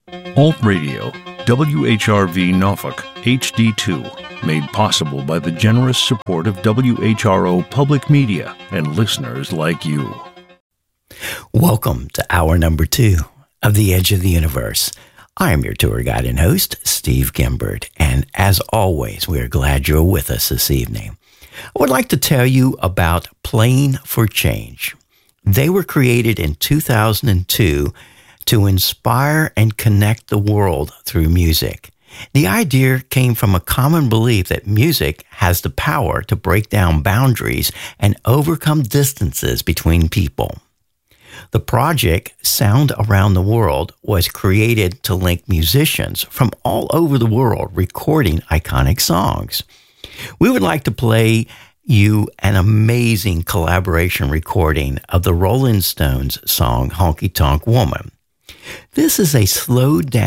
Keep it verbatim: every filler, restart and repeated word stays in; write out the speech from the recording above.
Alt Radio, W H R V Norfolk, H D two, made possible by the generous support of W H R O Public Media and listeners like you. Welcome to hour number two of The Edge of the Universe. I am your tour guide and host, Steve Gimbert, and as always, we are glad you're with us this evening. I would like to tell you about Playing for Change. They were created in two thousand two to inspire and connect the world through music. The idea came from a common belief that music has the power to break down boundaries and overcome distances between people. The project, Sound Around the World, was created to link musicians from all over the world recording iconic songs. We would like to play you an amazing collaboration recording of the Rolling Stones song Honky Tonk Woman. This is a slowed down